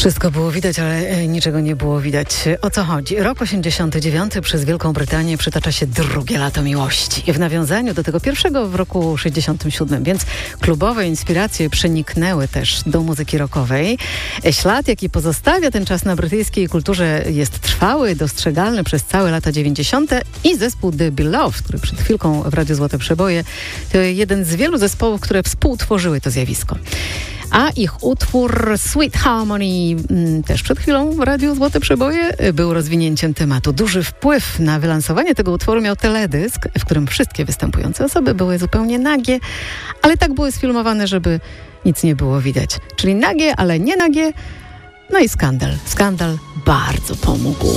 Wszystko było widać, ale niczego nie było widać. O co chodzi? Rok 89 przez Wielką Brytanię przytacza się drugie lato miłości. W nawiązaniu do tego pierwszego w roku 67, więc klubowe inspiracje przeniknęły też do muzyki rockowej. Ślad, jaki pozostawia ten czas na brytyjskiej kulturze, jest trwały, dostrzegalny przez całe lata 90. i zespół The Beloved, który przed chwilką w Radiu Złote Przeboje, to jeden z wielu zespołów, które współtworzyły to zjawisko. A ich utwór Sweet Harmony, też przed chwilą w Radiu Złote Przeboje, był rozwinięciem tematu. Duży wpływ na wylansowanie tego utworu miał teledysk, w którym wszystkie występujące osoby były zupełnie nagie, ale tak były sfilmowane, żeby nic nie było widać. Czyli nagie, ale nie nagie. No i skandal. Skandal bardzo pomógł.